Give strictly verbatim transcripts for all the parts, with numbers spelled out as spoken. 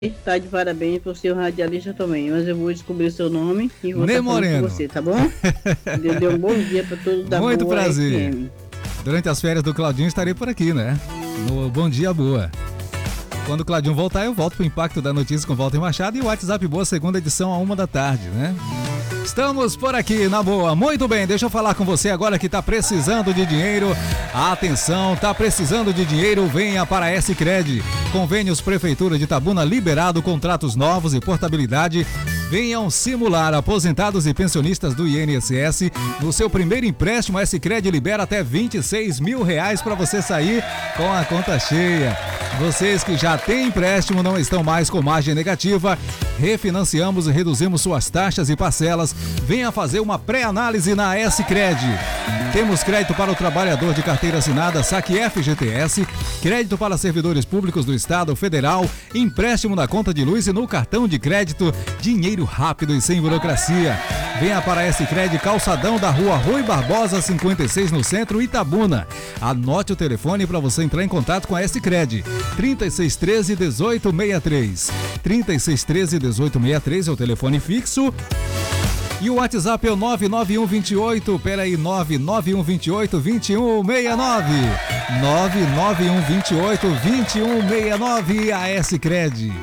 Tá de parabéns por ser um radialista também, mas eu vou descobrir seu nome e vou Ney estar falando Moreno. com você, tá bom? Deus dê um bom dia pra todos da Muito Boa prazer. F M. Durante as férias do Claudinho estarei por aqui, né? No Bom Dia Boa. Quando o Claudinho voltar, eu volto pro Impacto da Notícia com Walter Machado e o WhatsApp Boa, segunda edição, a uma da tarde, né? Estamos por aqui, na boa. Muito bem, deixa eu falar com você agora que tá precisando de dinheiro. Atenção, tá precisando de dinheiro? Venha para a S-Cred. Convênios Prefeitura de Itabuna liberado, contratos novos e portabilidade. Venham simular aposentados e pensionistas do I N S S. No seu primeiro empréstimo, a S-Cred libera até vinte e seis mil reais para você sair com a conta cheia. Vocês que já têm empréstimo não estão mais com margem negativa. Refinanciamos e reduzimos suas taxas e parcelas. Venha fazer uma pré-análise na S-Cred. Temos crédito para o trabalhador de carteira assinada, saque F G T S, crédito para servidores públicos do Estado Federal, empréstimo na conta de luz e no cartão de crédito, dinheiro rápido e sem burocracia. Venha para a S-Cred, calçadão da rua Rui Barbosa, cinquenta e seis, no centro, Itabuna. Anote o telefone para você entrar em contato com a S-Cred. trinta e seis treze, dezoito sessenta e três. trinta e seis treze, dezoito sessenta e três é o telefone fixo. E o WhatsApp é o nove nove um dois oito, peraí, nove nove um dois oito, dois um seis nove. nove nove um dois oito, dois um seis nove, a S-Cred.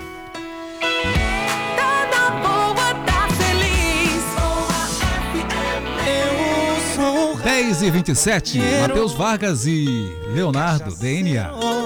dez e vinte e sete, Matheus Vargas e Leonardo, D N A.